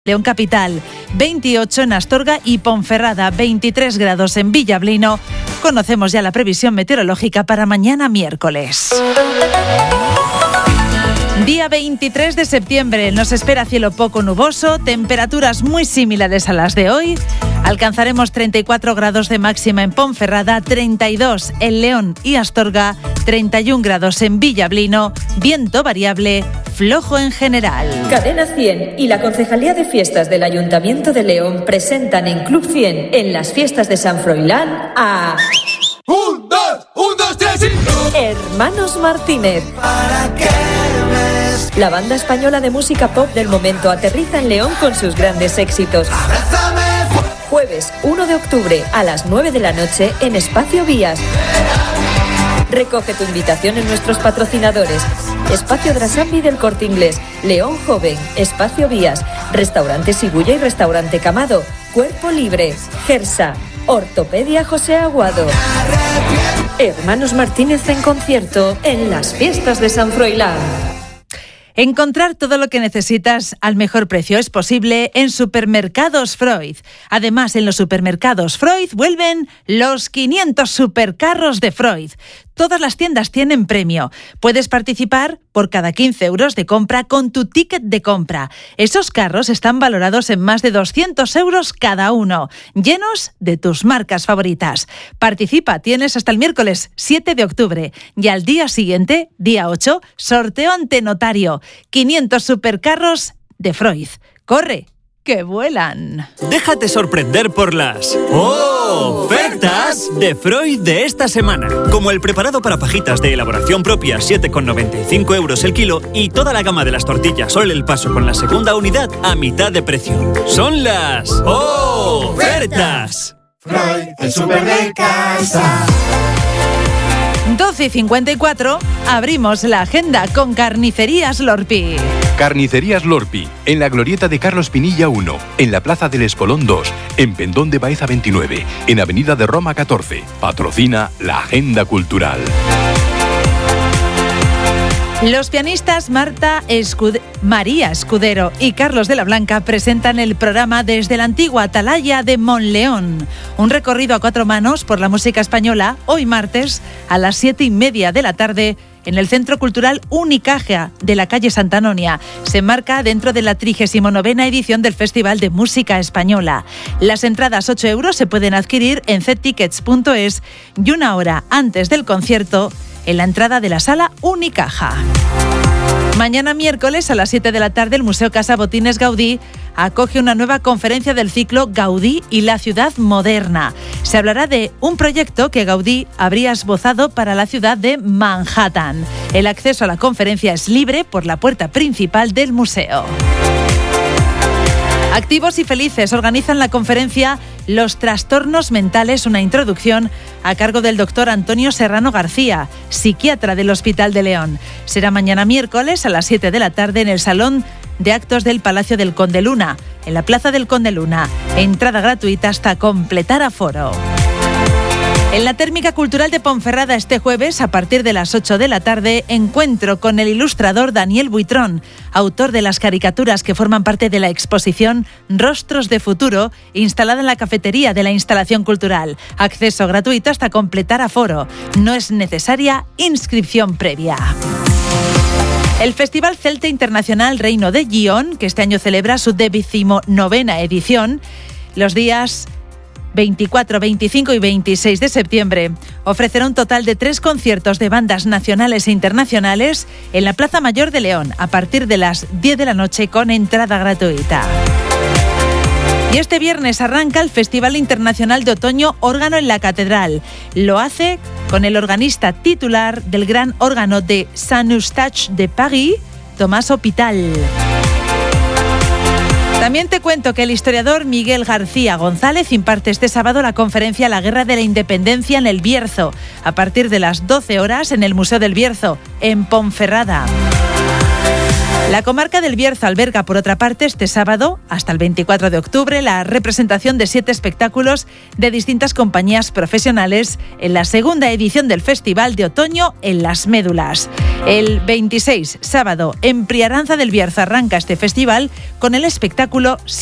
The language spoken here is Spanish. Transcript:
León Capital, 28 en Astorga y Ponferrada, 23 grados en Villablino. Conocemos ya la previsión meteorológica para mañana miércoles. Día 23 de septiembre, nos espera cielo poco nuboso, temperaturas muy similares a las de hoy. Alcanzaremos 34 grados de máxima en Ponferrada, 32 en León y Astorga, 31 grados en Villablino, viento variable, flojo en general. Cadena 100 y la Concejalía de Fiestas del Ayuntamiento de León presentan en Club 100 en las fiestas de San Froilán a... ¡Un, dos, tres y... Hermanos Martínez. La banda española de música pop del momento aterriza en León con sus grandes éxitos. Jueves 1 de octubre a las 9 de la noche en Espacio Vías. Recoge tu invitación en nuestros patrocinadores: Espacio Drasambi del Corte Inglés, León Joven, Espacio Vías, Restaurante Sigulla y Restaurante Camado, Cuerpo Libre, Gersa, Ortopedia José Aguado. Hermanos Martínez en concierto en las fiestas de San Froilán. Encontrar todo lo que necesitas al mejor precio es posible en Supermercados Freud. Además, en los Supermercados Freud vuelven los 500 supercarros de Freud. Todas las tiendas tienen premio. Puedes participar por cada 15 euros de compra con tu ticket de compra. Esos carros están valorados en más de 200 euros cada uno, llenos de tus marcas favoritas. Participa, tienes hasta el miércoles 7 de octubre y al día siguiente, día 8, sorteo ante notario. 500 supercarros de Freud. ¡Corre, que vuelan! Déjate sorprender por las ofertas de Freud de esta semana. Como el preparado para fajitas de elaboración propia, 7,95 euros el kilo, y toda la gama de las tortillas Sol El Paso con la segunda unidad a mitad de precio. Son las ofertas. Freud, el súper de casa. 12:54, abrimos la agenda con Carnicerías Lorpi. Carnicerías Lorpi, en la glorieta de Carlos Pinilla 1, en la Plaza del Espolón 2, en Pendón de Baeza 29, en Avenida de Roma 14. Patrocina la Agenda Cultural. Los pianistas María Escudero y Carlos de la Blanca presentan el programa Desde la antigua Atalaya de Monleón. Un recorrido a 4 manos por la música española, hoy martes a las 7:30 de la tarde en el Centro Cultural Unicaja de la calle Santa Anonia. Se enmarca dentro de la 39ª edición del Festival de Música Española. Las entradas, 8 euros, se pueden adquirir en ztickets.es y una hora antes del concierto en la entrada de la sala Unicaja. Mañana miércoles a las 7 de la tarde el Museo Casa Botines Gaudí acoge una nueva conferencia del ciclo Gaudí y la ciudad moderna. Se hablará de un proyecto que Gaudí habría esbozado para la ciudad de Manhattan. El acceso a la conferencia es libre por la puerta principal del museo. Activos y Felices organizan la conferencia Los trastornos mentales, una introducción, a cargo del doctor Antonio Serrano García, psiquiatra del Hospital de León. Será mañana miércoles a las 7 de la tarde en el Salón de Actos del Palacio del Conde Luna, en la Plaza del Conde Luna. Entrada gratuita hasta completar aforo. En la Térmica Cultural de Ponferrada este jueves, a partir de las 8 de la tarde, encuentro con el ilustrador Daniel Buitrón, autor de las caricaturas que forman parte de la exposición Rostros de Futuro, instalada en la cafetería de la instalación cultural. Acceso gratuito hasta completar aforo. No es necesaria inscripción previa. El Festival Celta Internacional Reino de Gion, que este año celebra su 19ª edición, los días 24, 25 y 26 de septiembre, ofrecerá un total de 3 conciertos de bandas nacionales e internacionales en la Plaza Mayor de León a partir de las 10 de la noche con entrada gratuita. Y este viernes arranca el Festival Internacional de Otoño Órgano en la Catedral. Lo hace con el organista titular del gran órgano de Saint-Eustache de París, Tomás Hopital. También te cuento que el historiador Miguel García González imparte este sábado la conferencia La Guerra de la Independencia en el Bierzo, a partir de las 12 horas en el Museo del Bierzo, en Ponferrada. La comarca del Bierzo alberga, por otra parte, este sábado, hasta el 24 de octubre, la representación de 7 espectáculos de distintas compañías profesionales en la segunda edición del Festival de Otoño en Las Médulas. El 26, sábado, en Priaranza del Bierzo arranca este festival con el espectáculo